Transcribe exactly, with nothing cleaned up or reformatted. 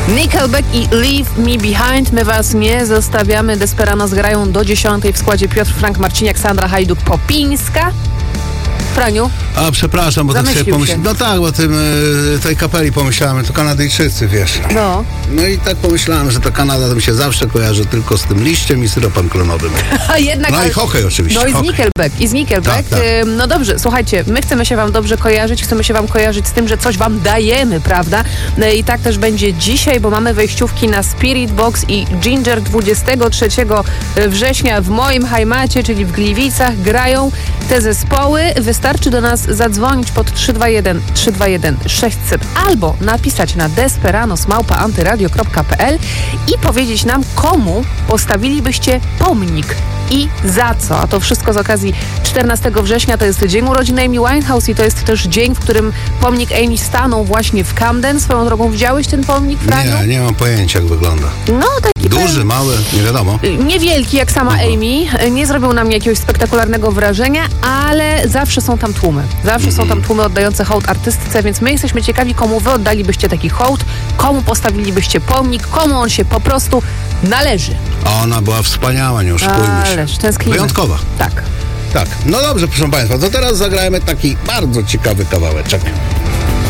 Nickelback i Leave Me Behind. My was nie zostawiamy. Desperados grają do dziesiątej w składzie Piotr, Frank Marciniak, Sandra Hajduk-Popińska. Franiu? A, przepraszam, bo tak sobie pomyślałem. No tak, bo tym, y, tej kapeli pomyślałem, to Kanadyjczycy, wiesz. No. No i tak pomyślałem, że ta Kanada to mi się zawsze kojarzy tylko z tym liściem i syropem klonowym. A jednak, no i hokej oczywiście. No i z hokej. Nickelback. I z Nickelback. Tak, tak. No dobrze, słuchajcie, my chcemy się wam dobrze kojarzyć, chcemy się wam kojarzyć z tym, że coś wam dajemy, prawda? No i tak też będzie dzisiaj, bo mamy wejściówki na Spirit Box i Ginger dwudziestego trzeciego września w moim Hajmacie, czyli w Gliwicach, grają te zespoły. Wystarczy do nas zadzwonić pod trzy dwa jeden trzy dwa jeden sześćset albo napisać na desperados małpa antyradio kropka pe el i powiedzieć nam, komu postawilibyście pomnik i za co. A to wszystko z okazji czternastego września, to jest dzień urodzin Amy Winehouse i to jest też dzień, w którym pomnik Amy stanął właśnie w Camden. Swoją drogą, widziałeś ten pomnik, Franiu? Nie, nie mam pojęcia, jak wygląda. No, taki duży, pełen... mały, nie wiadomo. Niewielki, jak sama Mhm. Amy. Nie zrobił na mnie jakiegoś spektakularnego wrażenia, ale zawsze są tam tłumy. Zawsze mhm. są tam tłumy oddające hołd artystce, więc my jesteśmy ciekawi, komu wy oddalibyście taki hołd, komu postawilibyście pomnik, komu on się po prostu należy. Ona była wspaniała, nie oszukujmy się. Ależ, tęsknimy. Wyjątkowa. Tak. Tak. No dobrze, proszę państwa, to teraz zagrajmy taki bardzo ciekawy kawałeczek.